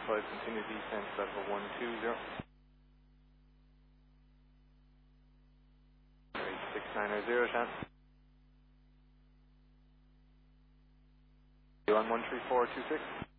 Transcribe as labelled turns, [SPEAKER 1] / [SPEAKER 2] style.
[SPEAKER 1] 5, continue descent, level 120. 6900, Shan. You on 13426?